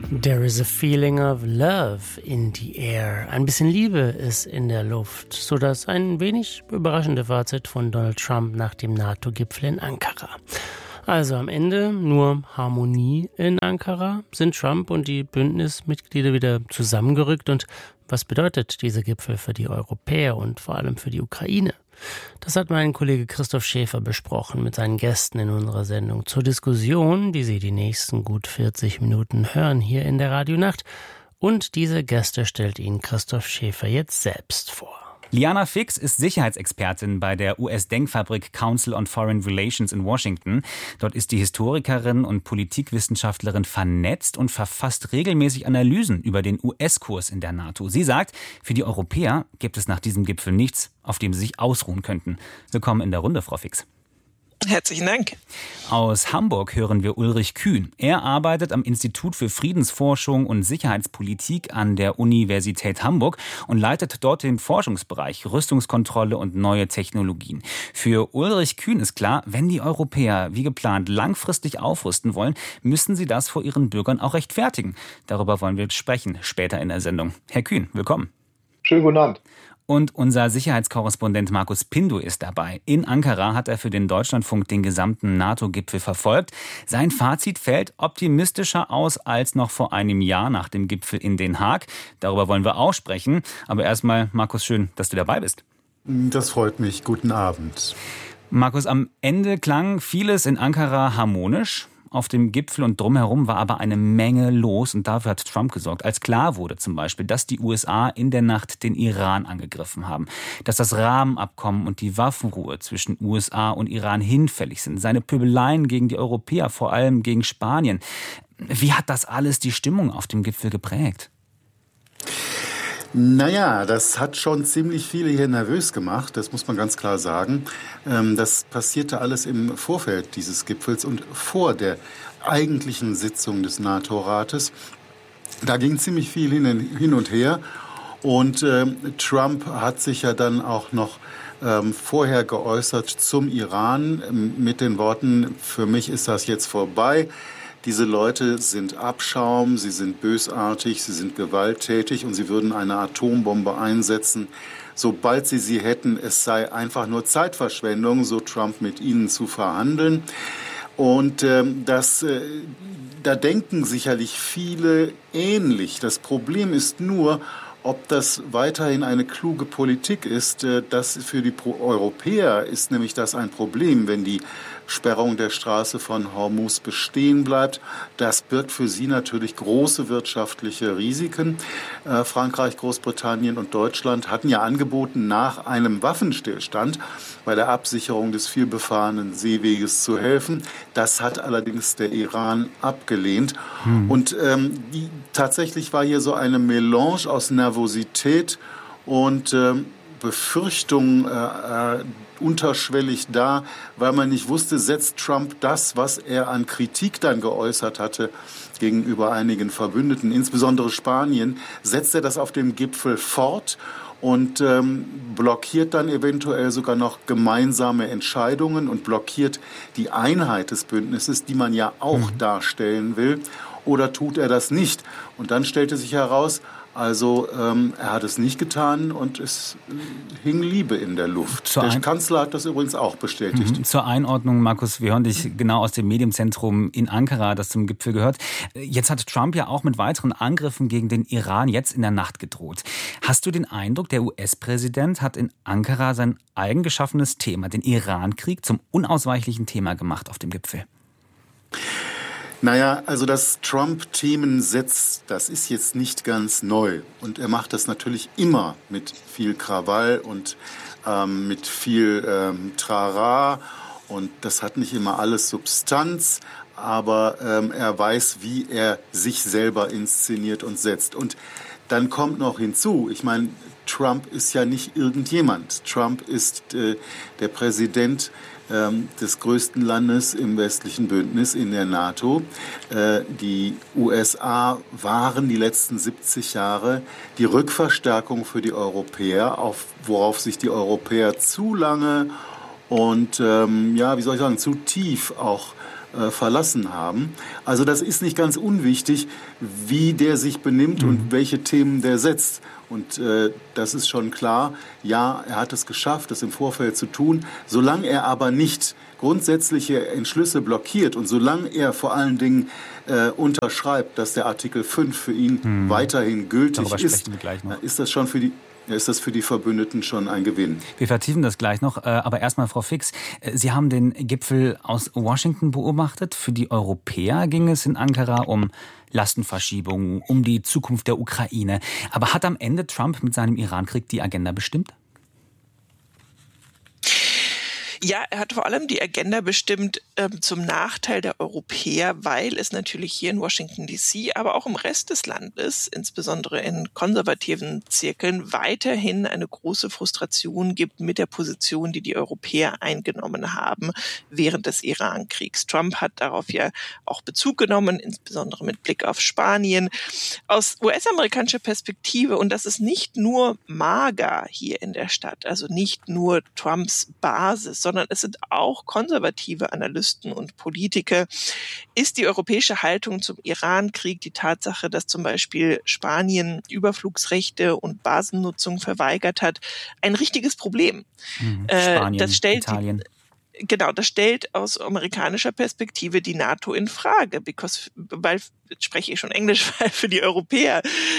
There is a feeling of love in the air. Ein bisschen Liebe ist in der Luft, sodass ein wenig überraschende Fazit von Donald Trump nach dem NATO-Gipfel in Ankara. Also am Ende nur Harmonie in Ankara. Sind Trump und die Bündnismitglieder wieder zusammengerückt? Und was bedeutet dieser Gipfel für die Europäer und vor allem für die Ukraine? Das hat mein Kollege Christoph Schäfer besprochen mit seinen Gästen in unserer Sendung zur Diskussion, die Sie die nächsten gut 40 Minuten hören hier in der Radionacht. Und diese Gäste stellt Ihnen Christoph Schäfer jetzt selbst vor. Liana Fix ist Sicherheitsexpertin bei der US-Denkfabrik Council on Foreign Relations in Washington. Dort ist die Historikerin und Politikwissenschaftlerin vernetzt und verfasst regelmäßig Analysen über den US-Kurs in der NATO. Sie sagt, für die Europäer gibt es nach diesem Gipfel nichts, auf dem sie sich ausruhen könnten. Willkommen in der Runde, Frau Fix. Herzlichen Dank. Aus Hamburg hören wir Ulrich Kühn. Er arbeitet am Institut für Friedensforschung und Sicherheitspolitik an der Universität Hamburg und leitet dort den Forschungsbereich Rüstungskontrolle und neue Technologien. Für Ulrich Kühn ist klar, wenn die Europäer wie geplant langfristig aufrüsten wollen, müssen sie das vor ihren Bürgern auch rechtfertigen. Darüber wollen wir sprechen später in der Sendung. Herr Kühn, willkommen. Schönen guten Abend. Und unser Sicherheitskorrespondent Markus Pindu ist dabei. In Ankara hat er für den Deutschlandfunk den gesamten NATO-Gipfel verfolgt. Sein Fazit fällt optimistischer aus als noch vor einem Jahr nach dem Gipfel in Den Haag. Darüber wollen wir auch sprechen. Aber erstmal, Markus, schön, dass du dabei bist. Das freut mich. Guten Abend. Markus, am Ende klang vieles in Ankara harmonisch. Auf dem Gipfel und drumherum war aber eine Menge los und dafür hat Trump gesorgt. Als klar wurde zum Beispiel, dass die USA in der Nacht den Iran angegriffen haben, dass das Rahmenabkommen und die Waffenruhe zwischen USA und Iran hinfällig sind, seine Pöbeleien gegen die Europäer, vor allem gegen Spanien. Wie hat das alles die Stimmung auf dem Gipfel geprägt? Naja, das hat schon ziemlich viele hier nervös gemacht, das muss man ganz klar sagen. Das passierte alles im Vorfeld dieses Gipfels und vor der eigentlichen Sitzung des NATO-Rates. Da ging ziemlich viel hin und her und Trump hat sich ja dann auch noch vorher geäußert zum Iran mit den Worten, für mich ist das jetzt vorbei. Diese Leute sind Abschaum, sie sind bösartig, sie sind gewalttätig und sie würden eine Atombombe einsetzen, sobald sie hätten. Es sei einfach nur Zeitverschwendung, so Trump mit ihnen zu verhandeln. Und da denken sicherlich viele ähnlich. Das Problem ist nur, ob das weiterhin eine kluge Politik ist. Das für die Europäer ist nämlich das ein Problem, wenn die Sperrung der Straße von Hormuz bestehen bleibt. Das birgt für sie natürlich große wirtschaftliche Risiken. Frankreich, Großbritannien und Deutschland hatten ja angeboten, nach einem Waffenstillstand bei der Absicherung des vielbefahrenen Seeweges zu helfen. Das hat allerdings der Iran abgelehnt. Und tatsächlich war hier so eine Melange aus Nervosität und Befürchtung unterschwellig da, weil man nicht wusste, setzt Trump das, was er an Kritik dann geäußert hatte gegenüber einigen Verbündeten, insbesondere Spanien, setzt er das auf dem Gipfel fort und blockiert dann eventuell sogar noch gemeinsame Entscheidungen und blockiert die Einheit des Bündnisses, die man ja auch darstellen will, oder tut er das nicht? Und dann stellte sich heraus, also er hat es nicht getan und es hing Liebe in der Luft. Der Kanzler hat das übrigens auch bestätigt. Zur Einordnung, Markus, wir hören dich genau aus dem Medienzentrum in Ankara, das zum Gipfel gehört. Jetzt hat Trump ja auch mit weiteren Angriffen gegen den Iran jetzt in der Nacht gedroht. Hast du den Eindruck, der US-Präsident hat in Ankara sein eigengeschaffenes Thema, den Iran-Krieg, zum unausweichlichen Thema gemacht auf dem Gipfel? Naja, also dass Trump Themen setzt, das ist jetzt nicht ganz neu. Und er macht das natürlich immer mit viel Krawall und mit viel Trara. Und das hat nicht immer alles Substanz, aber er weiß, wie er sich selber inszeniert und setzt. Und dann kommt noch hinzu, ich meine, Trump ist ja nicht irgendjemand. Trump ist der Präsident des größten Landes im westlichen Bündnis in der NATO. Die USA waren die letzten 70 Jahre die Rückverstärkung für die Europäer, worauf sich die Europäer zu lange und zu tief auch verlassen haben. Also das ist nicht ganz unwichtig, wie der sich benimmt und welche Themen der setzt. Und das ist schon klar. Ja, er hat es geschafft, das im Vorfeld zu tun. Solange er aber nicht grundsätzliche Entschlüsse blockiert und solange er vor allen Dingen unterschreibt, dass der Artikel 5 für ihn weiterhin gültig ist, ist das schon für die Verbündeten schon ein Gewinn. Wir vertiefen das gleich noch, aber erstmal, Frau Fix, Sie haben den Gipfel aus Washington beobachtet. Für die Europäer ging es in Ankara um Lastenverschiebungen, um die Zukunft der Ukraine. Aber hat am Ende Trump mit seinem Irankrieg die Agenda bestimmt? Ja, er hat vor allem die Agenda bestimmt zum Nachteil der Europäer, weil es natürlich hier in Washington D.C., aber auch im Rest des Landes, insbesondere in konservativen Zirkeln, weiterhin eine große Frustration gibt mit der Position, die die Europäer eingenommen haben während des Iran-Kriegs. Trump hat darauf ja auch Bezug genommen, insbesondere mit Blick auf Spanien. Aus US-amerikanischer Perspektive, und das ist nicht nur MAGA hier in der Stadt, also nicht nur Trumps Basis, sondern es sind auch konservative Analysten und Politiker, ist die europäische Haltung zum Iran-Krieg die Tatsache, dass zum Beispiel Spanien Überflugsrechte und Basennutzung verweigert hat, ein richtiges Problem. Spanien, das stellt Italien. Genau, das stellt aus amerikanischer Perspektive die NATO in Frage, weil, jetzt spreche ich schon Englisch, weil für die Europäer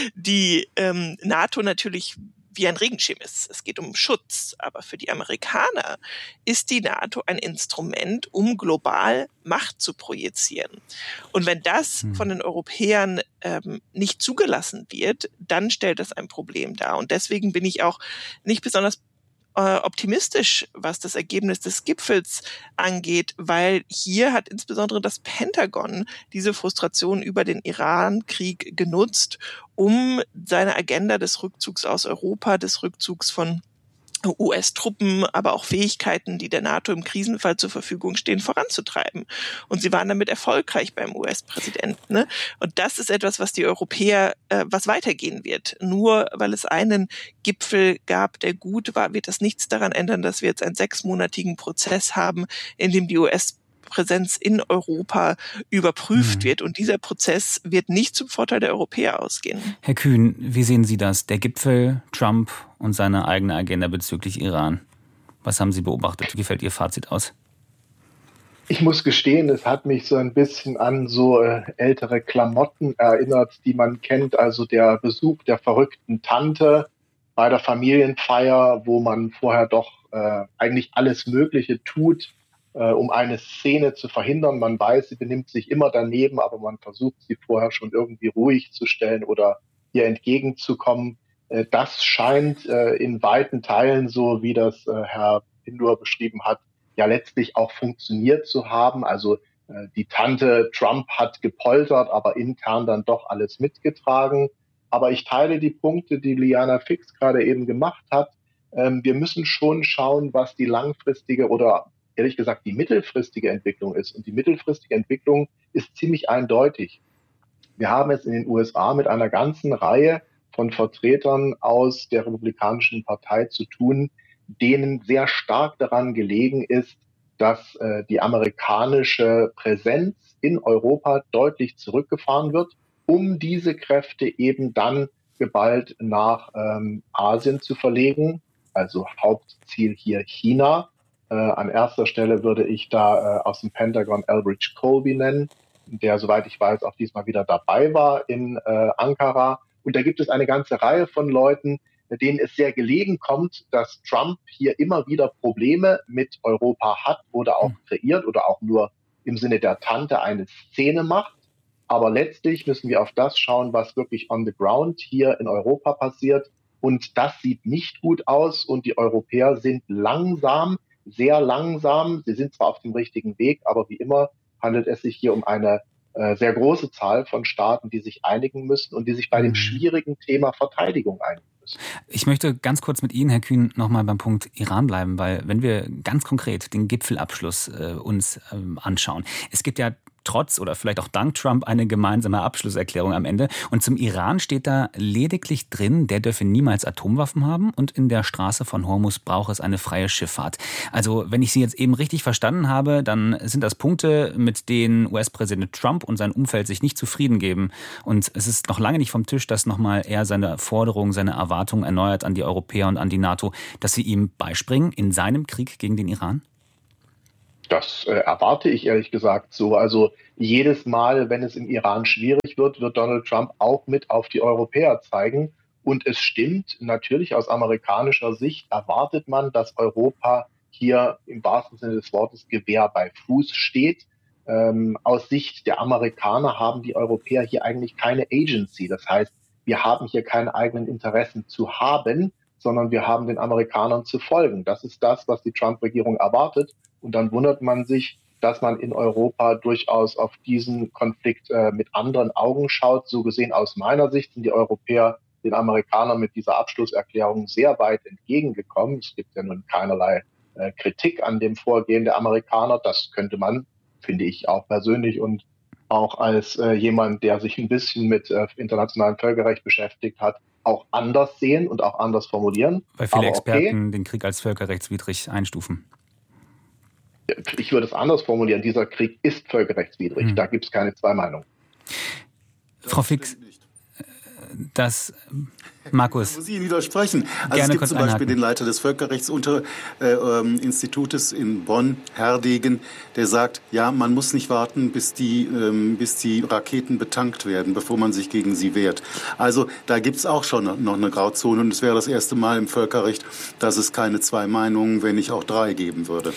die NATO natürlich wie ein Regenschirm ist. Es geht um Schutz. Aber für die Amerikaner ist die NATO ein Instrument, um global Macht zu projizieren. Und wenn das von den Europäern nicht zugelassen wird, dann stellt das ein Problem dar. Und deswegen bin ich auch nicht besonders optimistisch, was das Ergebnis des Gipfels angeht, weil hier hat insbesondere das Pentagon diese Frustration über den Iran-Krieg genutzt, um seine Agenda des Rückzugs aus Europa, des Rückzugs von US-Truppen, aber auch Fähigkeiten, die der NATO im Krisenfall zur Verfügung stehen, voranzutreiben. Und sie waren damit erfolgreich beim US-Präsidenten. Ne? Und das ist etwas, was die Europäer, was weitergehen wird. Nur weil es einen Gipfel gab, der gut war, wird das nichts daran ändern, dass wir jetzt einen 6-monatigen Prozess haben, in dem die US-Präsenz in Europa überprüft wird. Und dieser Prozess wird nicht zum Vorteil der Europäer ausgehen. Herr Kühn, wie sehen Sie das? Der Gipfel, Trump und seine eigene Agenda bezüglich Iran. Was haben Sie beobachtet? Wie fällt Ihr Fazit aus? Ich muss gestehen, es hat mich so ein bisschen an so ältere Klamotten erinnert, die man kennt. Also der Besuch der verrückten Tante bei der Familienfeier, wo man vorher doch eigentlich alles Mögliche tut, um eine Szene zu verhindern. Man weiß, sie benimmt sich immer daneben, aber man versucht, sie vorher schon irgendwie ruhig zu stellen oder ihr entgegenzukommen. Das scheint in weiten Teilen, so wie das Herr Pindur beschrieben hat, ja letztlich auch funktioniert zu haben. Also die Tante Trump hat gepoltert, aber intern dann doch alles mitgetragen. Aber ich teile die Punkte, die Liana Fix gerade eben gemacht hat. Wir müssen schon schauen, was die langfristige oder ehrlich gesagt die mittelfristige Entwicklung ist. Und die mittelfristige Entwicklung ist ziemlich eindeutig. Wir haben es in den USA mit einer ganzen Reihe von Vertretern aus der Republikanischen Partei zu tun, denen sehr stark daran gelegen ist, dass die amerikanische Präsenz in Europa deutlich zurückgefahren wird, um diese Kräfte eben dann geballt nach Asien zu verlegen. Also Hauptziel hier China. An erster Stelle würde ich da aus dem Pentagon Elbridge Colby nennen, der, soweit ich weiß, auch diesmal wieder dabei war in Ankara. Und da gibt es eine ganze Reihe von Leuten, denen es sehr gelegen kommt, dass Trump hier immer wieder Probleme mit Europa hat oder auch kreiert oder auch nur im Sinne der Tante eine Szene macht. Aber letztlich müssen wir auf das schauen, was wirklich on the ground hier in Europa passiert. Und das sieht nicht gut aus. Und die Europäer sind langsam, sehr langsam. Sie sind zwar auf dem richtigen Weg, aber wie immer handelt es sich hier um eine sehr große Zahl von Staaten, die sich einigen müssen und die sich bei dem schwierigen Thema Verteidigung einigen müssen. Ich möchte ganz kurz mit Ihnen, Herr Kühn, nochmal beim Punkt Iran bleiben, weil wenn wir ganz konkret den Gipfelabschluss uns anschauen, es gibt ja trotz oder vielleicht auch dank Trump eine gemeinsame Abschlusserklärung am Ende. Und zum Iran steht da lediglich drin, der dürfe niemals Atomwaffen haben und in der Straße von Hormuz braucht es eine freie Schifffahrt. Also wenn ich Sie jetzt eben richtig verstanden habe, dann sind das Punkte, mit denen US-Präsident Trump und sein Umfeld sich nicht zufrieden geben. Und es ist noch lange nicht vom Tisch, dass nochmal er seine Forderungen, seine Erwartungen erneuert an die Europäer und an die NATO, dass sie ihm beispringen in seinem Krieg gegen den Iran? Das erwarte ich ehrlich gesagt so. Also jedes Mal, wenn es im Iran schwierig wird, wird Donald Trump auch mit auf die Europäer zeigen. Und es stimmt, natürlich aus amerikanischer Sicht erwartet man, dass Europa hier im wahrsten Sinne des Wortes Gewehr bei Fuß steht. Aus Sicht der Amerikaner haben die Europäer hier eigentlich keine Agency. Das heißt, wir haben hier keine eigenen Interessen zu haben, sondern wir haben den Amerikanern zu folgen. Das ist das, was die Trump-Regierung erwartet. Und dann wundert man sich, dass man in Europa durchaus auf diesen Konflikt mit anderen Augen schaut. So gesehen aus meiner Sicht sind die Europäer den Amerikanern mit dieser Abschlusserklärung sehr weit entgegengekommen. Es gibt ja nun keinerlei Kritik an dem Vorgehen der Amerikaner. Das könnte man, finde ich, auch persönlich und auch als jemand, der sich ein bisschen mit internationalem Völkerrecht beschäftigt hat, auch anders sehen und auch anders formulieren. Weil viele Experten den Krieg als völkerrechtswidrig einstufen. Ich würde es anders formulieren. Dieser Krieg ist völkerrechtswidrig. Da gibt es keine zwei Meinungen. Frau Fix, das Markus. Da muss ich Ihnen widersprechen. Also es gibt zum Beispiel den Leiter des Völkerrechtsinstitutes in Bonn, Herdegen, der sagt, ja, man muss nicht warten, bis die Raketen betankt werden, bevor man sich gegen sie wehrt. Also da gibt es auch schon noch eine Grauzone und es wäre das erste Mal im Völkerrecht, dass es keine zwei Meinungen, wenn nicht auch drei geben würde.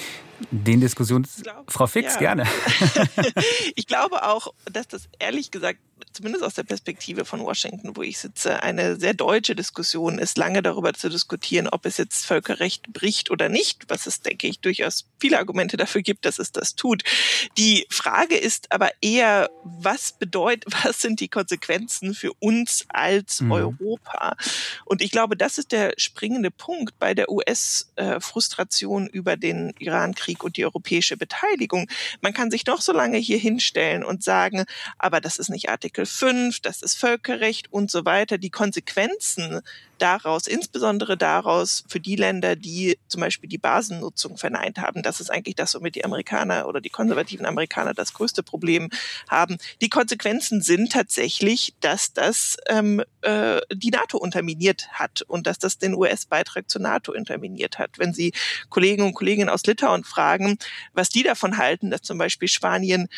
Frau Fix, ja. Gerne. Ich glaube auch, dass das ehrlich gesagt, zumindest aus der Perspektive von Washington, wo ich sitze, eine sehr deutsche Diskussion ist, lange darüber zu diskutieren, ob es jetzt Völkerrecht bricht oder nicht, was es, denke ich, durchaus viele Argumente dafür gibt, dass es das tut. Die Frage ist aber eher, was sind die Konsequenzen für uns als Europa? Und ich glaube, das ist der springende Punkt bei der US-Frustration über den Iran-Krieg und die europäische Beteiligung. Man kann sich noch so lange hier hinstellen und sagen, aber das ist nicht Artikel 5, das ist Völkerrecht und so weiter. Die Konsequenzen daraus, insbesondere daraus für die Länder, die zum Beispiel die Basennutzung verneint haben, das ist eigentlich das, womit die Amerikaner oder die konservativen Amerikaner das größte Problem haben. Die Konsequenzen sind tatsächlich, dass das die NATO unterminiert hat und dass das den US-Beitrag zur NATO unterminiert hat. Wenn Sie Kollegen und Kolleginnen aus Litauen fragen, was die davon halten, dass zum Beispiel Spanien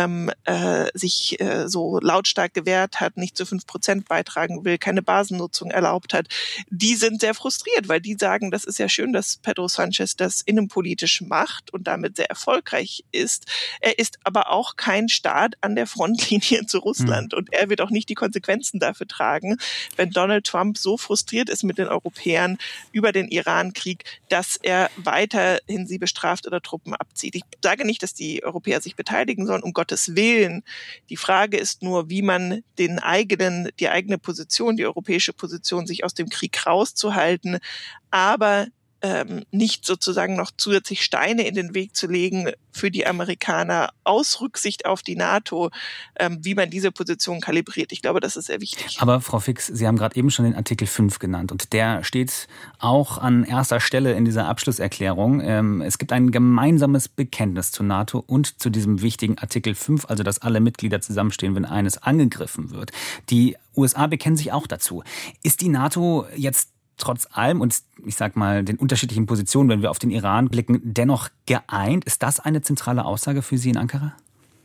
sich so lautstark gewehrt hat, nicht zu 5% beitragen will, keine Basennutzung erlaubt hat, die sind sehr frustriert, weil die sagen, das ist ja schön, dass Pedro Sánchez das innenpolitisch macht und damit sehr erfolgreich ist. Er ist aber auch kein Staat an der Frontlinie zu Russland und er wird auch nicht die Konsequenzen dafür tragen, wenn Donald Trump so frustriert ist mit den Europäern über den Iran-Krieg, dass er weiterhin sie bestraft oder Truppen abzieht. Ich sage nicht, dass die Europäer sich beteiligen sollen, um Gottes Willen. Die Frage ist nur, wie man die eigene Position, die europäische Position, sich aus dem Krieg rauszuhalten, aber nicht sozusagen noch zusätzlich Steine in den Weg zu legen für die Amerikaner aus Rücksicht auf die NATO, wie man diese Position kalibriert. Ich glaube, das ist sehr wichtig. Aber Frau Fix, Sie haben gerade eben schon den Artikel 5 genannt und der steht auch an erster Stelle in dieser Abschlusserklärung. Es gibt ein gemeinsames Bekenntnis zur NATO und zu diesem wichtigen Artikel 5, also dass alle Mitglieder zusammenstehen, wenn eines angegriffen wird. Die USA bekennen sich auch dazu. Ist die NATO jetzt trotz allem und ich sag mal den unterschiedlichen Positionen, wenn wir auf den Iran blicken, dennoch geeint? Ist das eine zentrale Aussage für Sie in Ankara?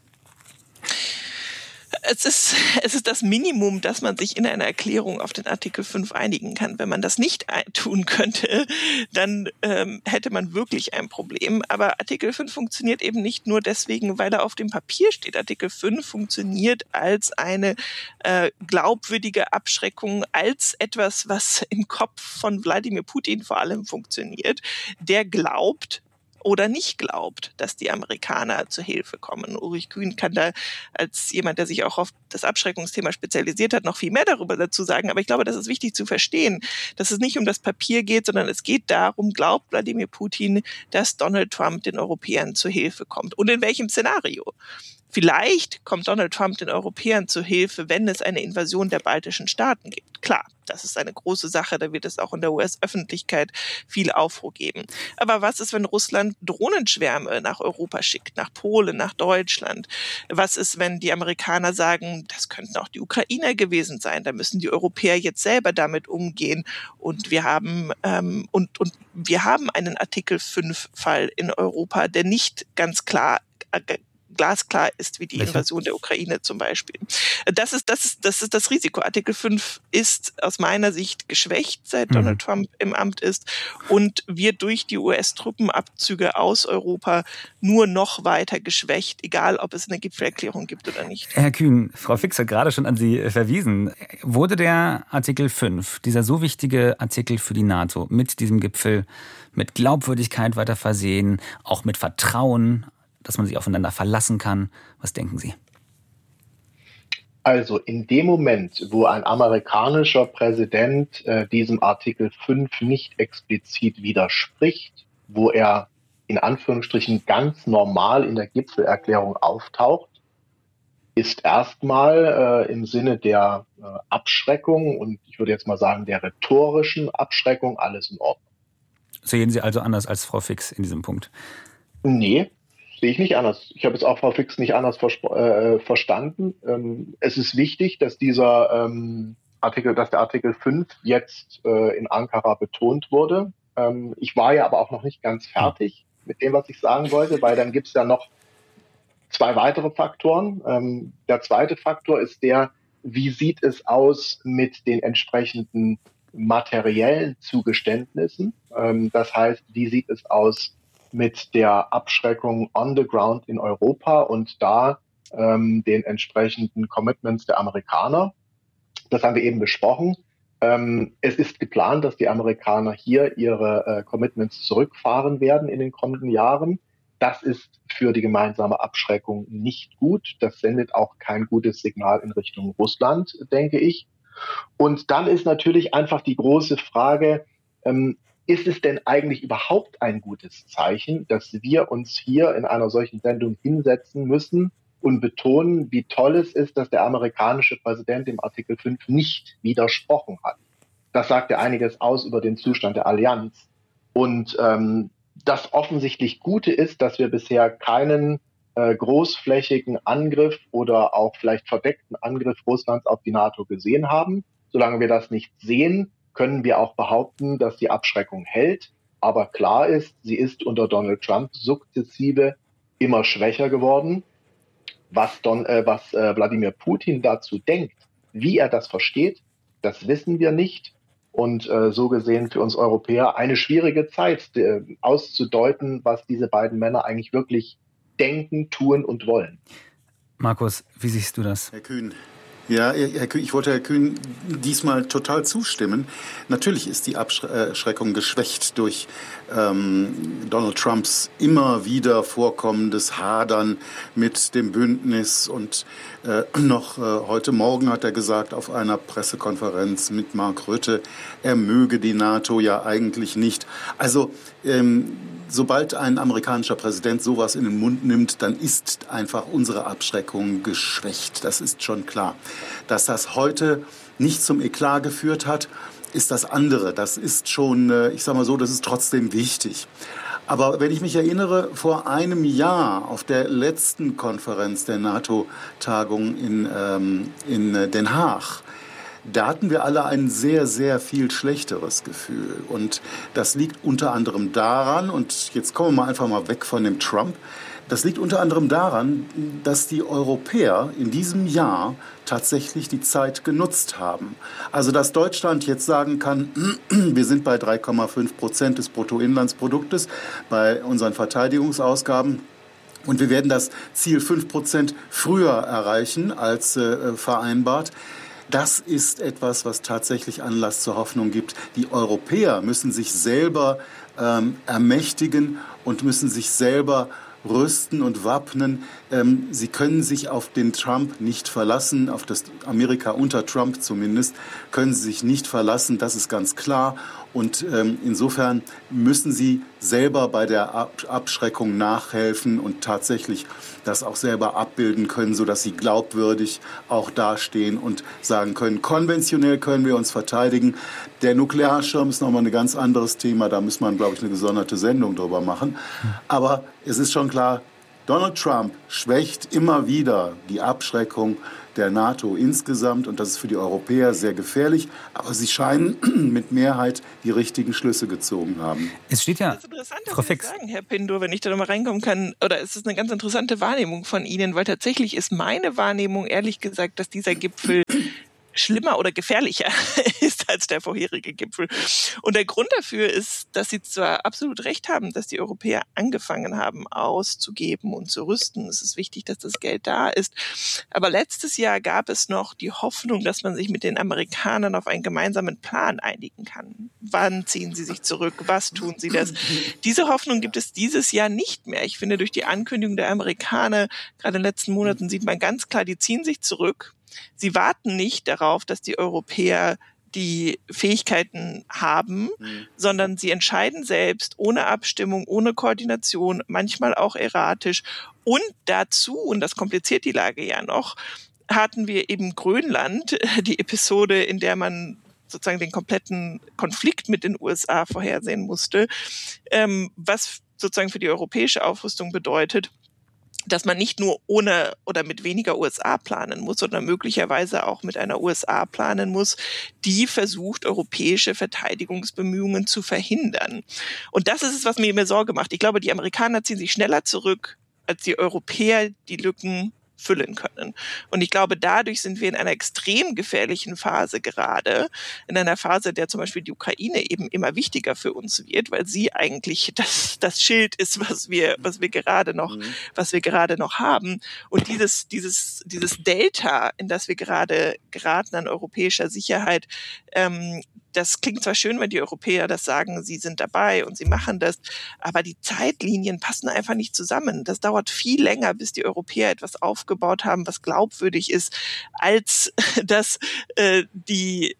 Es ist das Minimum, dass man sich in einer Erklärung auf den Artikel 5 einigen kann. Wenn man das nicht tun könnte, dann hätte man wirklich ein Problem. Aber Artikel 5 funktioniert eben nicht nur deswegen, weil er auf dem Papier steht. Artikel 5 funktioniert als eine glaubwürdige Abschreckung, als etwas, was im Kopf von Wladimir Putin vor allem funktioniert. Der glaubt, oder nicht glaubt, dass die Amerikaner zur Hilfe kommen. Ulrich Kühn kann da als jemand, der sich auch auf das Abschreckungsthema spezialisiert hat, noch viel mehr darüber dazu sagen. Aber ich glaube, das ist wichtig zu verstehen, dass es nicht um das Papier geht, sondern es geht darum, glaubt Wladimir Putin, dass Donald Trump den Europäern zur Hilfe kommt. Und in welchem Szenario? Vielleicht kommt Donald Trump den Europäern zu Hilfe, wenn es eine Invasion der baltischen Staaten gibt. Klar, das ist eine große Sache, da wird es auch in der US-Öffentlichkeit viel Aufruhr geben. Aber was ist, wenn Russland Drohnenschwärme nach Europa schickt, nach Polen, nach Deutschland? Was ist, wenn die Amerikaner sagen, das könnten auch die Ukrainer gewesen sein, da müssen die Europäer jetzt selber damit umgehen. Und wir haben wir haben einen Artikel 5-Fall in Europa, der nicht ganz glasklar ist, wie die Invasion der Ukraine zum Beispiel. Das ist das Risiko. Artikel 5 ist aus meiner Sicht geschwächt, seit Donald Trump im Amt ist, und wird durch die US-Truppenabzüge aus Europa nur noch weiter geschwächt, egal ob es eine Gipfelerklärung gibt oder nicht. Herr Kühn, Frau Fix hat gerade schon an Sie verwiesen. Wurde der Artikel 5, dieser so wichtige Artikel für die NATO, mit diesem Gipfel mit Glaubwürdigkeit weiter versehen, auch mit Vertrauen, dass man sich aufeinander verlassen kann? Was denken Sie? Also in dem Moment, wo ein amerikanischer Präsident diesem Artikel 5 nicht explizit widerspricht, wo er in Anführungsstrichen ganz normal in der Gipfelerklärung auftaucht, ist erstmal im Sinne der Abschreckung und ich würde jetzt mal sagen der rhetorischen Abschreckung alles in Ordnung. Sehen Sie also anders als Frau Fix in diesem Punkt? Nee. Sehe ich nicht anders. Ich habe jetzt auch Frau Fix nicht anders verstanden. Es ist wichtig, dass der Artikel 5 jetzt in Ankara betont wurde. Ich war ja aber auch noch nicht ganz fertig mit dem, was ich sagen wollte, weil dann gibt es ja noch 2 weitere Faktoren. Der zweite Faktor ist wie sieht es aus mit den entsprechenden materiellen Zugeständnissen? Das heißt, wie sieht es aus mit der Abschreckung on the ground in Europa und da den entsprechenden Commitments der Amerikaner. Das haben wir eben besprochen. Es ist geplant, dass die Amerikaner hier ihre Commitments zurückfahren werden in den kommenden Jahren. Das ist für die gemeinsame Abschreckung nicht gut. Das sendet auch kein gutes Signal in Richtung Russland, denke ich. Und dann ist natürlich einfach die große Frage, ist es denn eigentlich überhaupt ein gutes Zeichen, dass wir uns hier in einer solchen Sendung hinsetzen müssen und betonen, wie toll es ist, dass der amerikanische Präsident dem Artikel 5 nicht widersprochen hat? Das sagt ja einiges aus über den Zustand der Allianz. Und das offensichtlich Gute ist, dass wir bisher keinen großflächigen Angriff oder auch vielleicht verdeckten Angriff Russlands auf die NATO gesehen haben. Solange wir das nicht sehen, können wir auch behaupten, dass die Abschreckung hält. Aber klar ist, sie ist unter Donald Trump sukzessive immer schwächer geworden. Was Wladimir Putin dazu denkt, wie er das versteht, das wissen wir nicht. Und so gesehen für uns Europäer eine schwierige Zeit, auszudeuten, was diese beiden Männer eigentlich wirklich denken, tun und wollen. Markus, wie siehst du das? Herr Kühn. Ja, Herr Kühn, ich wollte Herr Kühn diesmal total zustimmen. Natürlich ist die Abschreckung geschwächt durch Donald Trumps immer wieder vorkommendes Hadern mit dem Bündnis. Und noch heute Morgen hat er gesagt auf einer Pressekonferenz mit Mark Rutte, er möge die NATO ja eigentlich nicht. Also sobald ein amerikanischer Präsident sowas in den Mund nimmt, dann ist einfach unsere Abschreckung geschwächt. Das ist schon klar. Dass das heute nicht zum Eklat geführt hat, ist das andere. Das ist schon, ich sage mal so, das ist trotzdem wichtig. Aber wenn ich mich erinnere, vor einem Jahr auf der letzten Konferenz der NATO-Tagung in Den Haag, da hatten wir alle ein sehr, sehr viel schlechteres Gefühl. Und das liegt unter anderem daran, und jetzt kommen wir einfach mal weg von dem Trump, das liegt unter anderem daran, dass die Europäer in diesem Jahr tatsächlich die Zeit genutzt haben. Also dass Deutschland jetzt sagen kann, wir sind bei 3,5% des Bruttoinlandsproduktes bei unseren Verteidigungsausgaben. Und wir werden das Ziel 5% früher erreichen als vereinbart. Das ist etwas, was tatsächlich Anlass zur Hoffnung gibt. Die Europäer müssen sich selber ermächtigen und müssen sich selber rüsten und wappnen. Sie können sich auf den Trump nicht verlassen, auf das Amerika unter Trump zumindest, können sie sich nicht verlassen, das ist ganz klar. Und insofern müssen sie selber bei der Abschreckung nachhelfen und tatsächlich das auch selber abbilden können, sodass sie glaubwürdig auch dastehen und sagen können, konventionell können wir uns verteidigen. Der Nuklearschirm ist nochmal ein ganz anderes Thema, da muss man, glaube ich, eine gesonderte Sendung drüber machen. Aber es ist schon klar, Donald Trump schwächt immer wieder die Abschreckung der NATO insgesamt und das ist für die Europäer sehr gefährlich. Aber sie scheinen mit Mehrheit die richtigen Schlüsse gezogen haben. Es steht ja, das ist interessant, Frau dass Sie Fix. sagen, Herr Pindur, wenn ich da nochmal reinkommen kann, oder es ist eine ganz interessante Wahrnehmung von Ihnen, weil tatsächlich ist meine Wahrnehmung, ehrlich gesagt, dass dieser Gipfel schlimmer oder gefährlicher ist als der vorherige Gipfel. Und der Grund dafür ist, dass Sie zwar absolut recht haben, dass die Europäer angefangen haben, auszugeben und zu rüsten. Es ist wichtig, dass das Geld da ist. Aber letztes Jahr gab es noch die Hoffnung, dass man sich mit den Amerikanern auf einen gemeinsamen Plan einigen kann. Wann ziehen sie sich zurück? Was tun sie das? Diese Hoffnung gibt es dieses Jahr nicht mehr. Ich finde, durch die Ankündigung der Amerikaner, gerade in den letzten Monaten, sieht man ganz klar, die ziehen sich zurück. Sie warten nicht darauf, dass die Europäer die Fähigkeiten haben, sondern sie entscheiden selbst, ohne Abstimmung, ohne Koordination, manchmal auch erratisch. Und dazu, und das kompliziert die Lage ja noch, hatten wir eben Grönland, die Episode, in der man sozusagen den kompletten Konflikt mit den USA vorhersehen musste, was sozusagen für die europäische Aufrüstung bedeutet, dass man nicht nur ohne oder mit weniger USA planen muss, sondern möglicherweise auch mit einer USA planen muss, die versucht, europäische Verteidigungsbemühungen zu verhindern. Und das ist es, was mir Sorge macht. Ich glaube, die Amerikaner ziehen sich schneller zurück, als die Europäer die Lücken füllen können. Und ich glaube, dadurch sind wir in einer extrem gefährlichen Phase gerade, in einer Phase, der zum Beispiel die Ukraine eben immer wichtiger für uns wird, weil sie eigentlich das Schild ist, was wir gerade noch haben. Und dieses Delta, in das wir gerade geraten an europäischer Sicherheit, das klingt zwar schön, wenn die Europäer das sagen, sie sind dabei und sie machen das, aber die Zeitlinien passen einfach nicht zusammen. Das dauert viel länger, bis die Europäer etwas aufgebaut haben, was glaubwürdig ist, als dass die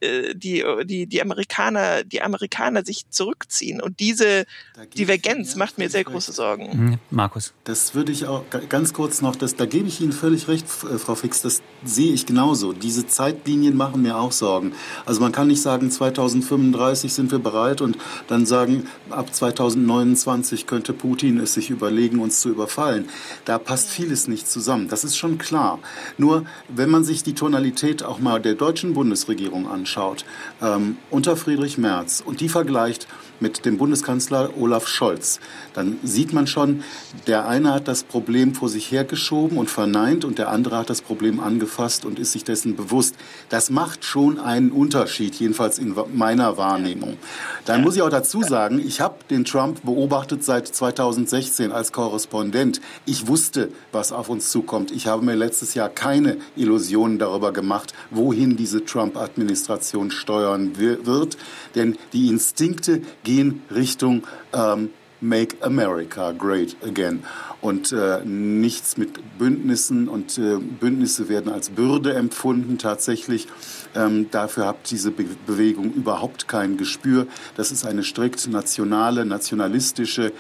Amerikaner sich zurückziehen. Und diese Divergenz macht mir sehr große Sorgen. Markus. Das würde ich auch ganz kurz noch, da gebe ich Ihnen völlig recht, Frau Fix, das sehe ich genauso. Diese Zeitlinien machen mir auch Sorgen. Also man kann nicht sagen, 2035 sind wir bereit und dann sagen, ab 2029 könnte Putin es sich überlegen, uns zu überfallen. Da passt vieles nicht zusammen. Das ist schon klar. Nur, wenn man sich die Tonalität auch mal der deutschen Bundesregierung anschaut, unter Friedrich Merz und die vergleicht mit dem Bundeskanzler Olaf Scholz, dann sieht man schon, der eine hat das Problem vor sich hergeschoben und verneint und der andere hat das Problem angefasst und ist sich dessen bewusst. Das macht schon einen Unterschied, jedenfalls in meiner Wahrnehmung. Dann muss ich auch dazu sagen, ich habe den Trump beobachtet seit 2016 als Korrespondent. Ich wusste, was auf uns zukommt. Ich habe mir letztes Jahr keine Illusionen darüber gemacht, wohin diese Trump-Administration steuern wird, denn die Instinkte gehen Richtung Make America Great Again und nichts mit Bündnissen und Bündnisse werden als Bürde empfunden tatsächlich. Dafür hat diese Bewegung überhaupt kein Gespür. Das ist eine strikt nationale, nationalistische,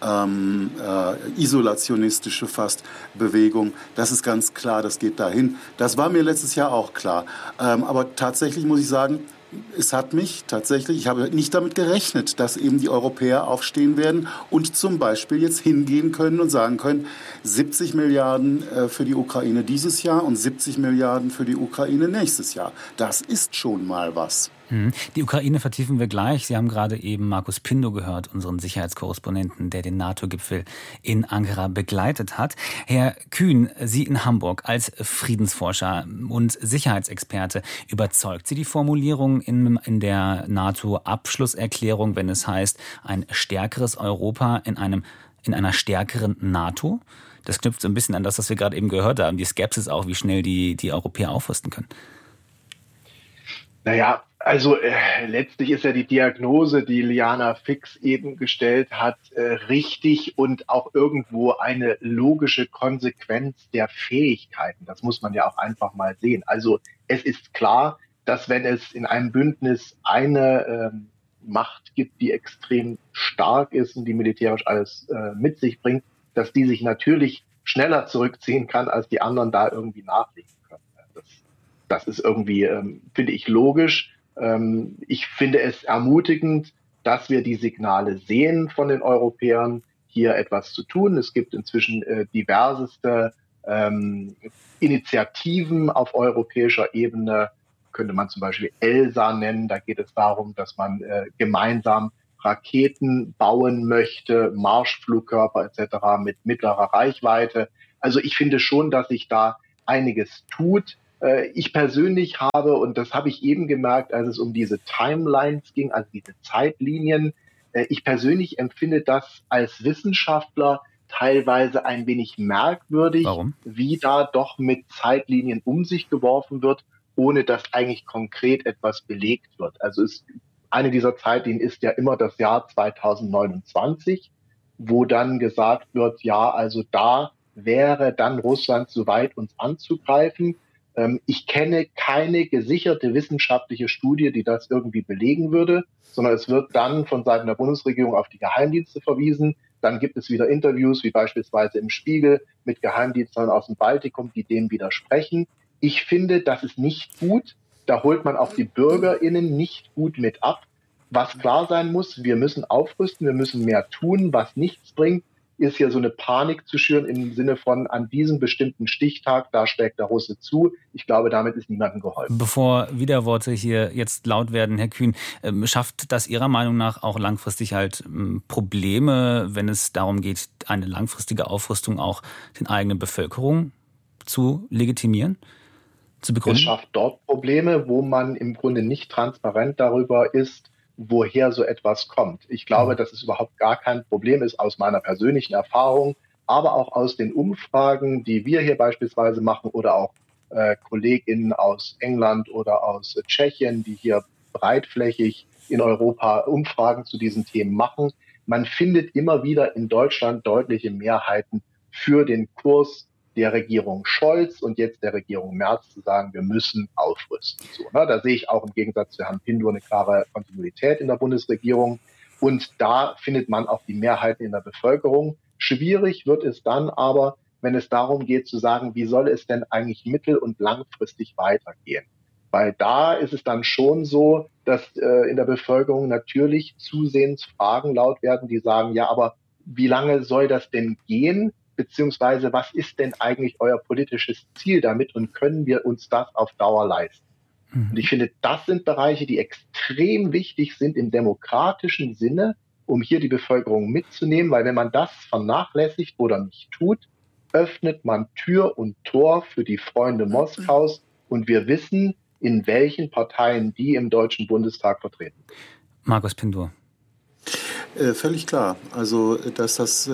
isolationistische fast Bewegung. Das ist ganz klar, das geht dahin. Das war mir letztes Jahr auch klar. Aber tatsächlich muss ich sagen, es hat mich tatsächlich, ich habe nicht damit gerechnet, dass eben die Europäer aufstehen werden und zum Beispiel jetzt hingehen können und sagen können, 70 Milliarden für die Ukraine dieses Jahr und 70 Milliarden für die Ukraine nächstes Jahr. Das ist schon mal was. Die Ukraine vertiefen wir gleich. Sie haben gerade eben Markus Pindur gehört, unseren Sicherheitskorrespondenten, der den NATO-Gipfel in Ankara begleitet hat. Herr Kühn, Sie in Hamburg als Friedensforscher und Sicherheitsexperte, überzeugt Sie die Formulierung in der NATO-Abschlusserklärung, wenn es heißt, ein stärkeres Europa in einer stärkeren NATO? Das knüpft so ein bisschen an das, was wir gerade eben gehört haben, die Skepsis auch, wie schnell die Europäer aufrüsten können. Naja, also letztlich ist ja die Diagnose, die Liana Fix eben gestellt hat, richtig und auch irgendwo eine logische Konsequenz der Fähigkeiten. Das muss man ja auch einfach mal sehen. Also es ist klar, dass wenn es in einem Bündnis eine Macht gibt, die extrem stark ist und die militärisch alles mit sich bringt, dass die sich natürlich schneller zurückziehen kann, als die anderen da irgendwie nachlegen können. Das ist irgendwie, finde ich, logisch. Ich finde es ermutigend, dass wir die Signale sehen von den Europäern, hier etwas zu tun. Es gibt inzwischen diverseste Initiativen auf europäischer Ebene, könnte man zum Beispiel ELSA nennen. Da geht es darum, dass man gemeinsam Raketen bauen möchte, Marschflugkörper etc. mit mittlerer Reichweite. Also ich finde schon, dass sich da einiges tut. Ich persönlich habe, und das habe ich eben gemerkt, als es um diese Timelines ging, also diese Zeitlinien, ich persönlich empfinde das als Wissenschaftler teilweise ein wenig merkwürdig. Warum? Wie da doch mit Zeitlinien um sich geworfen wird, ohne dass eigentlich konkret etwas belegt wird. Also eine dieser Zeitlinien ist ja immer das Jahr 2029, wo dann gesagt wird, ja, also da wäre dann Russland soweit, uns anzugreifen. Ich kenne keine gesicherte wissenschaftliche Studie, die das irgendwie belegen würde, sondern es wird dann von Seiten der Bundesregierung auf die Geheimdienste verwiesen. Dann gibt es wieder Interviews, wie beispielsweise im Spiegel, mit Geheimdienstlern aus dem Baltikum, die dem widersprechen. Ich finde, das ist nicht gut. Da holt man auch die BürgerInnen nicht gut mit ab. Was klar sein muss, wir müssen aufrüsten, wir müssen mehr tun. Was nichts bringt, ist hier so eine Panik zu schüren im Sinne von, an diesem bestimmten Stichtag, da schlägt der Russe zu. Ich glaube, damit ist niemandem geholfen. Bevor Widerworte hier jetzt laut werden, Herr Kühn, schafft das Ihrer Meinung nach auch langfristig halt Probleme, wenn es darum geht, eine langfristige Aufrüstung auch den eigenen Bevölkerung zu legitimieren, zu begründen? Es schafft dort Probleme, wo man im Grunde nicht transparent darüber ist, woher so etwas kommt. Ich glaube, dass es überhaupt gar kein Problem ist aus meiner persönlichen Erfahrung, aber auch aus den Umfragen, die wir hier beispielsweise machen oder auch KollegInnen aus England oder aus Tschechien, die hier breitflächig in Europa Umfragen zu diesen Themen machen. Man findet immer wieder in Deutschland deutliche Mehrheiten für den Kurs der Regierung Scholz und jetzt der Regierung Merz zu sagen, wir müssen aufrüsten. So, ne? Da sehe ich auch im Gegensatz zu Herrn Pindur eine klare Kontinuität in der Bundesregierung. Und da findet man auch die Mehrheiten in der Bevölkerung. Schwierig wird es dann aber, wenn es darum geht zu sagen, wie soll es denn eigentlich mittel- und langfristig weitergehen? Weil da ist es dann schon so, dass in der Bevölkerung natürlich zusehends Fragen laut werden, die sagen, ja, aber wie lange soll das denn gehen? Beziehungsweise was ist denn eigentlich euer politisches Ziel damit und können wir uns das auf Dauer leisten? Und ich finde, das sind Bereiche, die extrem wichtig sind im demokratischen Sinne, um hier die Bevölkerung mitzunehmen, weil wenn man das vernachlässigt oder nicht tut, öffnet man Tür und Tor für die Freunde Moskaus und wir wissen, in welchen Parteien die im Deutschen Bundestag vertreten sind. Markus Pindur. Völlig klar. Also, dass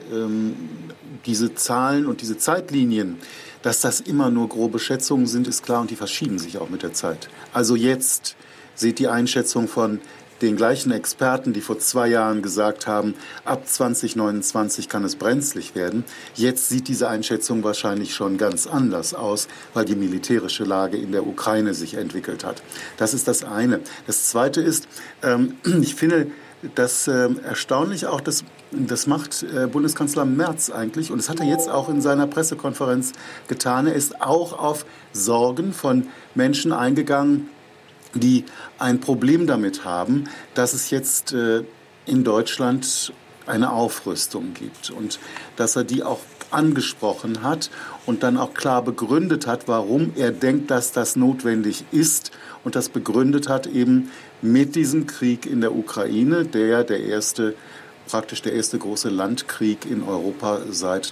diese Zahlen und diese Zeitlinien, dass das immer nur grobe Schätzungen sind, ist klar und die verschieben sich auch mit der Zeit. Also jetzt seht die Einschätzung von den gleichen Experten, die vor 2 Jahren gesagt haben, ab 2029 kann es brenzlig werden. Jetzt sieht diese Einschätzung wahrscheinlich schon ganz anders aus, weil die militärische Lage in der Ukraine sich entwickelt hat. Das ist das eine. Das zweite ist, ich finde, das erstaunlich auch, das macht Bundeskanzler Merz eigentlich, und das hat er jetzt auch in seiner Pressekonferenz getan. Er ist auch auf Sorgen von Menschen eingegangen, die ein Problem damit haben, dass es jetzt in Deutschland eine Aufrüstung gibt und dass er die auch angesprochen hat und dann auch klar begründet hat, warum er denkt, dass das notwendig ist und das begründet hat eben mit diesem Krieg in der Ukraine, praktisch der erste große Landkrieg in Europa seit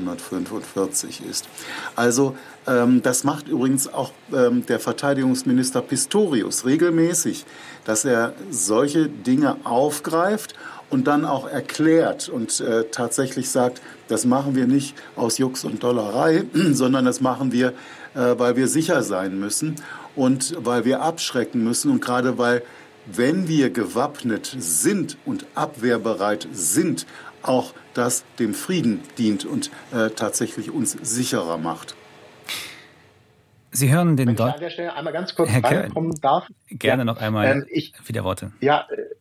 1945 ist. Also das macht übrigens auch der Verteidigungsminister Pistorius regelmäßig, dass er solche Dinge aufgreift und dann auch erklärt und tatsächlich sagt, das machen wir nicht aus Jux und Dollerei, sondern das machen wir, weil wir sicher sein müssen und weil wir abschrecken müssen und gerade weil, wenn wir gewappnet sind und abwehrbereit sind, auch das dem Frieden dient und tatsächlich uns sicherer macht. Sie hören den Wenn ich an der Stelle einmal ganz kurz Herr reinkommen darf. Gerne noch einmal Widerworte. Ja,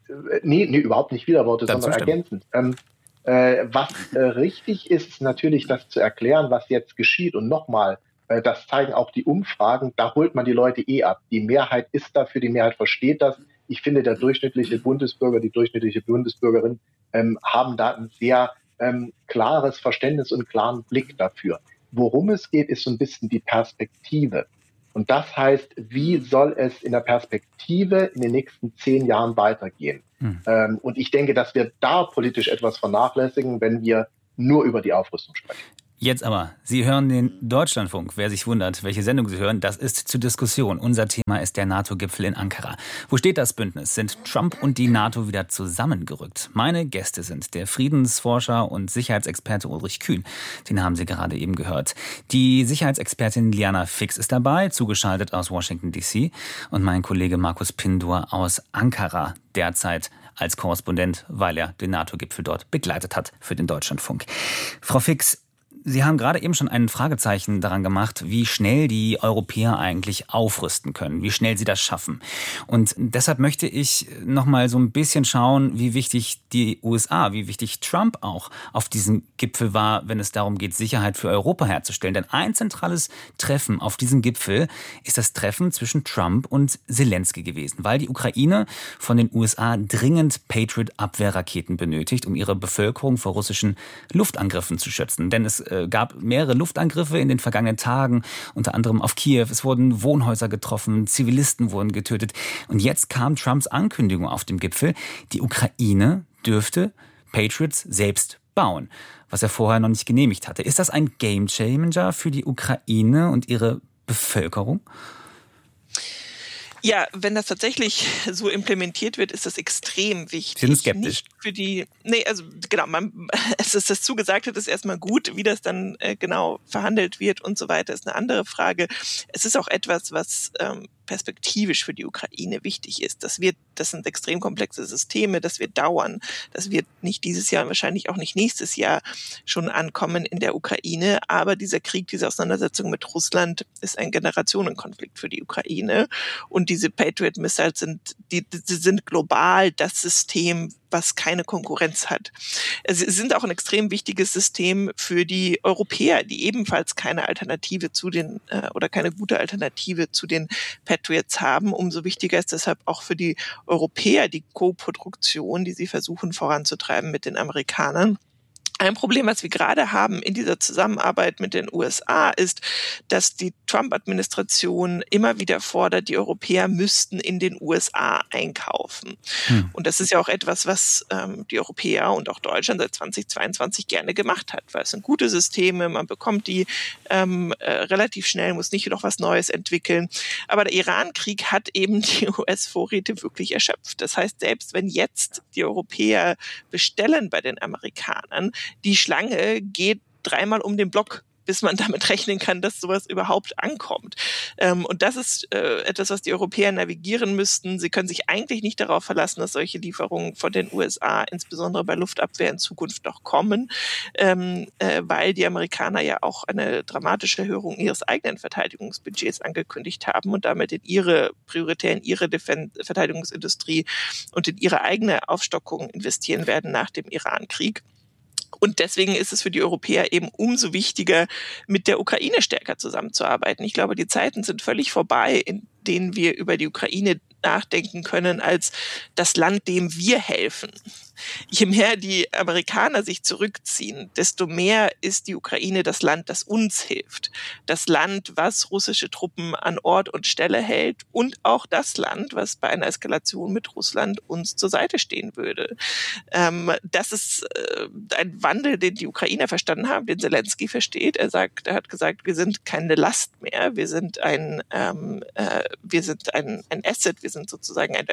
Nee, überhaupt nicht Widerworte, Dann sondern ergänzend. Was richtig ist natürlich, das zu erklären, was jetzt geschieht. Und nochmal, das zeigen auch die Umfragen, da holt man die Leute ab. Die Mehrheit ist dafür, die Mehrheit versteht das. Ich finde, der durchschnittliche Bundesbürger, die durchschnittliche Bundesbürgerin haben da ein sehr klares Verständnis und klaren Blick dafür. Worum es geht, ist so ein bisschen die Perspektive. Und das heißt, wie soll es in der Perspektive in den nächsten 10 Jahren weitergehen? Und ich denke, dass wir da politisch etwas vernachlässigen, wenn wir nur über die Aufrüstung sprechen. Jetzt aber, Sie hören den Deutschlandfunk. Wer sich wundert, welche Sendung Sie hören, das ist zur Diskussion. Unser Thema ist der NATO-Gipfel in Ankara. Wo steht das Bündnis? Sind Trump und die NATO wieder zusammengerückt? Meine Gäste sind der Friedensforscher und Sicherheitsexperte Ulrich Kühn. Den haben Sie gerade eben gehört. Die Sicherheitsexpertin Liana Fix ist dabei, zugeschaltet aus Washington D.C. Und mein Kollege Markus Pindur aus Ankara, derzeit als Korrespondent, weil er den NATO-Gipfel dort begleitet hat für den Deutschlandfunk. Frau Fix, Sie haben gerade eben schon ein Fragezeichen daran gemacht, wie schnell die Europäer eigentlich aufrüsten können, wie schnell sie das schaffen. Und deshalb möchte ich noch mal so ein bisschen schauen, wie wichtig die USA, wie wichtig Trump auch auf diesem Gipfel war, wenn es darum geht, Sicherheit für Europa herzustellen. Denn ein zentrales Treffen auf diesem Gipfel ist das Treffen zwischen Trump und Zelensky gewesen, weil die Ukraine von den USA dringend Patriot-Abwehrraketen benötigt, um ihre Bevölkerung vor russischen Luftangriffen zu schützen. Denn es gab mehrere Luftangriffe in den vergangenen Tagen, unter anderem auf Kiew. Es wurden Wohnhäuser getroffen, Zivilisten wurden getötet. Und jetzt kam Trumps Ankündigung auf dem Gipfel, die Ukraine dürfte Patriots selbst bauen, was er vorher noch nicht genehmigt hatte. Ist das ein Gamechanger für die Ukraine und ihre Bevölkerung? Ja, wenn das tatsächlich so implementiert wird, ist das extrem wichtig. Sie sind skeptisch. Nicht für die, es ist das zugesagt hat, ist erstmal gut. Wie das dann genau verhandelt wird und so weiter, ist eine andere Frage. Es ist auch etwas, was perspektivisch für die Ukraine wichtig ist. Das sind extrem komplexe Systeme, das wird dauern. Das wird nicht dieses Jahr und wahrscheinlich auch nicht nächstes Jahr schon ankommen in der Ukraine. Aber dieser Krieg, diese Auseinandersetzung mit Russland ist ein Generationenkonflikt für die Ukraine. Und diese Patriot-Missiles sind global das System, was keine Konkurrenz hat. Sie sind auch ein extrem wichtiges System für die Europäer, die ebenfalls keine Alternative oder keine gute Alternative zu den Patriots haben. Umso wichtiger ist deshalb auch für die Europäer die Co-Produktion, die sie versuchen voranzutreiben mit den Amerikanern. Ein Problem, was wir gerade haben in dieser Zusammenarbeit mit den USA, ist, dass die Trump-Administration immer wieder fordert, die Europäer müssten in den USA einkaufen. Und das ist ja auch etwas, was die Europäer und auch Deutschland seit 2022 gerne gemacht hat, weil es sind gute Systeme, man bekommt die relativ schnell, muss nicht noch was Neues entwickeln. Aber der Iran-Krieg hat eben die US-Vorräte wirklich erschöpft. Das heißt, selbst wenn jetzt die Europäer bestellen bei den Amerikanern, die Schlange geht 3-mal um den Block, bis man damit rechnen kann, dass sowas überhaupt ankommt. Und das ist etwas, was die Europäer navigieren müssten. Sie können sich eigentlich nicht darauf verlassen, dass solche Lieferungen von den USA, insbesondere bei Luftabwehr, in Zukunft noch kommen, weil die Amerikaner ja auch eine dramatische Erhöhung ihres eigenen Verteidigungsbudgets angekündigt haben und damit in ihre Verteidigungsindustrie und in ihre eigene Aufstockung investieren werden nach dem Iran-Krieg. Und deswegen ist es für die Europäer eben umso wichtiger, mit der Ukraine stärker zusammenzuarbeiten. Ich glaube, die Zeiten sind völlig vorbei, in denen wir über die Ukraine nachdenken können als das Land, dem wir helfen. Je mehr die Amerikaner sich zurückziehen, desto mehr ist die Ukraine das Land, das uns hilft. Das Land, was russische Truppen an Ort und Stelle hält und auch das Land, was bei einer Eskalation mit Russland uns zur Seite stehen würde. Das ist ein Wandel, den die Ukrainer verstanden haben, den Zelensky versteht. Er hat gesagt, wir sind keine Last mehr, wir sind ein Asset, wir sind sozusagen ein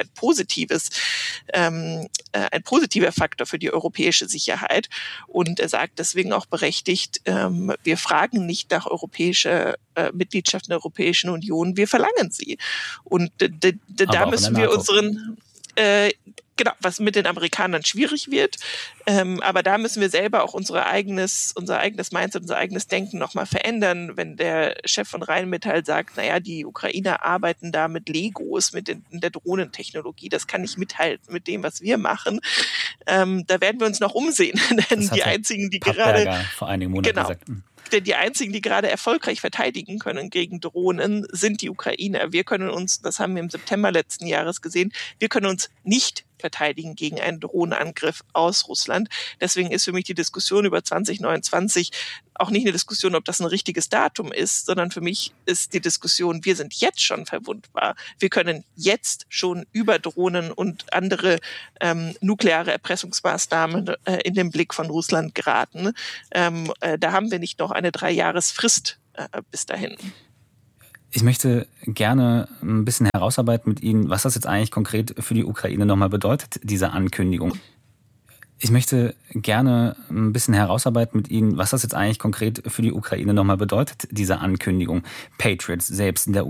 positiver Faktor für die europäische Sicherheit. Und er sagt deswegen auch berechtigt, wir fragen nicht nach europäischer Mitgliedschaft in der Europäischen Union, wir verlangen sie. Und da müssen wir Genau, was mit den Amerikanern schwierig wird. Aber da müssen wir selber auch unser eigenes Mindset, unser eigenes Denken nochmal verändern. Wenn der Chef von Rheinmetall sagt, naja, die Ukrainer arbeiten da mit Legos, mit der Drohnentechnologie, das kann nicht mithalten mit dem, was wir machen. Da werden wir uns noch umsehen. Denn die einzigen, die gerade vor einigen Monaten gesagt. Denn die einzigen, die gerade erfolgreich verteidigen können gegen Drohnen, sind die Ukrainer. Wir können uns, das haben wir im September letzten Jahres gesehen, wir können uns nicht verteidigen gegen einen Drohnenangriff aus Russland. Deswegen ist für mich die Diskussion über 2029 auch nicht eine Diskussion, ob das ein richtiges Datum ist, sondern für mich ist die Diskussion, wir sind jetzt schon verwundbar. Wir können jetzt schon über Drohnen und andere nukleare Erpressungsmaßnahmen in den Blick von Russland geraten. Da haben wir nicht noch eine 3-Jahresfrist bis dahin. Ich möchte gerne ein bisschen herausarbeiten mit Ihnen, was das jetzt eigentlich konkret für die Ukraine nochmal bedeutet, diese Ankündigung. Ich möchte gerne ein bisschen herausarbeiten mit Ihnen, was das jetzt eigentlich konkret für die Ukraine nochmal bedeutet, diese Ankündigung. Patriots selbst in der